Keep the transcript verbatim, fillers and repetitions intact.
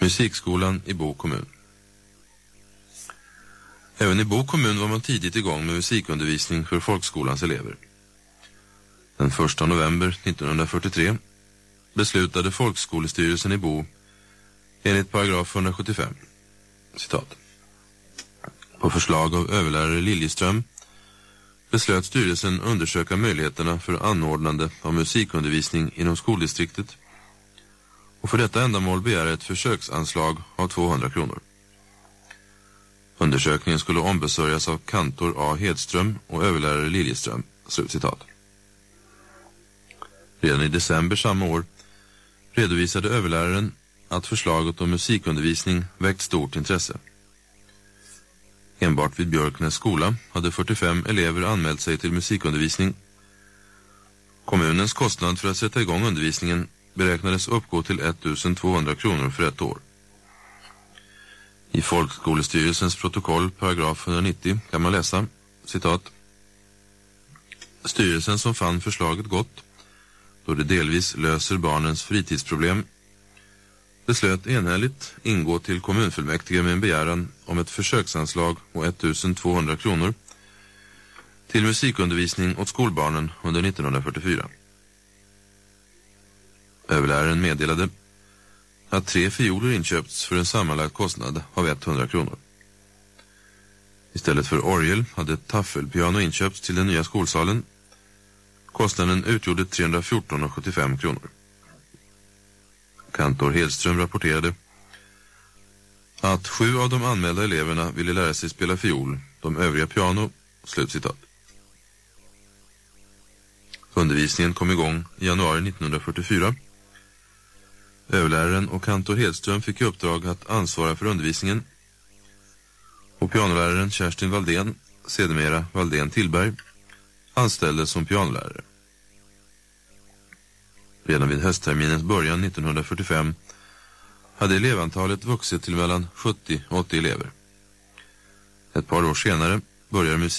Musikskolan i Bo kommun. Även i Bo kommun var man tidigt igång med musikundervisning för folkskolans elever. Den första november nittonhundrafyrtiotre beslutade folkskolestyrelsen i Bo enligt paragraf hundrasjuttiofem, citat, på förslag av överlärare Liljeström beslöt styrelsen undersöka möjligheterna för anordnande av musikundervisning inom skoldistriktet och för detta ändamål begära ett försöksanslag av tvåhundra kronor. Undersökningen skulle ombesörjas av kantor A. Hedström och överlärare Liljeström, slutcitat. Redan i december samma år redovisade överläraren att förslaget om musikundervisning väckt stort intresse. Enbart vid Björknäs skola hade fyrtiofem elever anmält sig till musikundervisning. Kommunens kostnad för att sätta igång undervisningen beräknades uppgå till ettusentvåhundra kronor för ett år. I folkskolestyrelsens protokoll, paragraf hundranittio, kan man läsa, citat, styrelsen som fann förslaget gott, då det delvis löser barnens fritidsproblem, beslöt enhälligt ingå till kommunfullmäktige med en begäran om ett försöksanslag på ettusentvåhundra kronor till musikundervisning åt skolbarnen under nittonhundrafyrtiofyra. Överläraren meddelade att tre fioler inköpts för en sammanlagd kostnad av etthundra kronor. Istället för orgel hade ett taffelpiano inköpts till den nya skolsalen. Kostnaden utgjorde trehundrafjorton kronor sjuttiofem kronor. Kantor Hedström rapporterade att sju av de anmälda eleverna ville lära sig spela fiol, de övriga piano, slutcitat. Undervisningen kom igång i januari nittonhundrafyrtiofyra. Överläraren och kantor Hedström fick i uppdrag att ansvara för undervisningen och pianoläraren Kerstin Valdén, sedermera Valdén Tillberg, anställdes som pianolärare. Redan vid höstterminens början nittonhundrafyrtiofem hade elevantalet vuxit till mellan sjuttio och åttio elever. Ett par år senare började musik